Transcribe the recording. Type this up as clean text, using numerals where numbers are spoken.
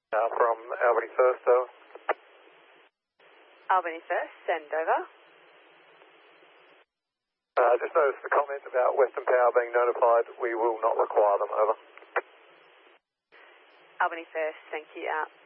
From Albany First, though. Albany First, send over. Just noticed the comment about Western Power being notified. We will not require them, over. Albany First, thank you, out.